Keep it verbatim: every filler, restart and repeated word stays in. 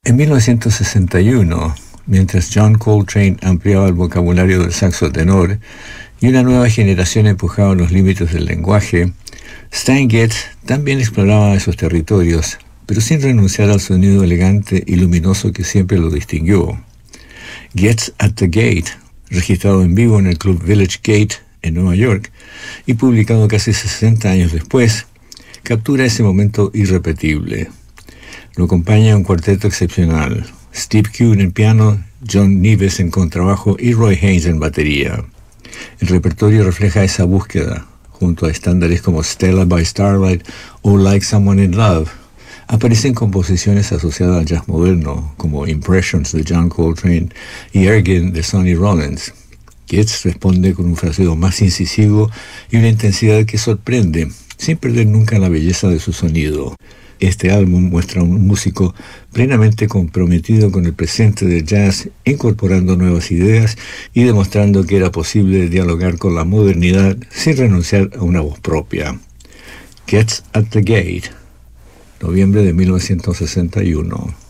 En mil novecientos sesenta y uno, mientras John Coltrane ampliaba el vocabulario del saxo tenor y una nueva generación empujaba los límites del lenguaje, Stan Getz también exploraba esos territorios, pero sin renunciar al sonido elegante y luminoso que siempre lo distinguió. Getz at the Gate, registrado en vivo en el club Village Gate en Nueva York y publicado casi sesenta años después, captura ese momento irrepetible. Lo acompaña un cuarteto excepcional: Steve Kuhn en piano, John Nieves en contrabajo y Roy Haynes en batería. El repertorio refleja esa búsqueda, junto a estándares como Stella by Starlight o Like Someone in Love. Aparecen composiciones asociadas al jazz moderno, como Impressions de John Coltrane y Ergin de Sonny Rollins. Getz responde con un fraseo más incisivo y una intensidad que sorprende, sin perder nunca la belleza de su sonido. Este álbum muestra a un músico plenamente comprometido con el presente del jazz, incorporando nuevas ideas y demostrando que era posible dialogar con la modernidad sin renunciar a una voz propia. Getz at the Gate, noviembre de mil novecientos sesenta y uno.